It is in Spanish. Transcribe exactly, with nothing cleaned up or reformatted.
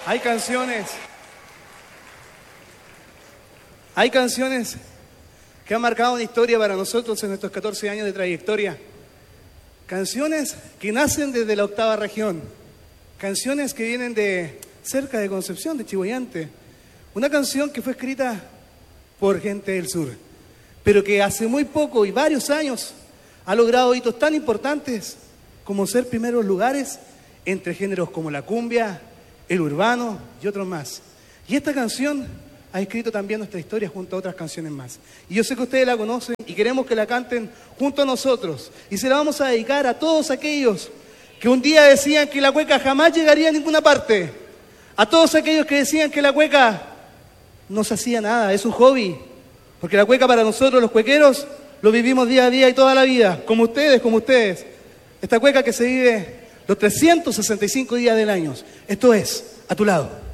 Hay canciones, hay canciones que han marcado una historia para nosotros en nuestros catorce años de trayectoria. Canciones que nacen desde la octava región. Canciones que vienen de cerca de Concepción, de Chillán. Una canción que fue escrita por gente del sur, pero que hace muy poco y varios años ha logrado hitos tan importantes como ser primeros lugares entre géneros como la cumbia, el urbano y otros más. Y esta canción ha escrito también nuestra historia junto a otras canciones más. Y yo sé que ustedes la conocen y queremos que la canten junto a nosotros. Y se la vamos a dedicar a todos aquellos que un día decían que la cueca jamás llegaría a ninguna parte. A todos aquellos que decían que la cueca no se hacía nada, es un hobby. Porque la cueca para nosotros, los cuequeros, lo vivimos día a día y toda la vida. Como ustedes, como ustedes. Esta cueca que se vive los trescientos sesenta y cinco días del año. Esto es, A Tu Lado.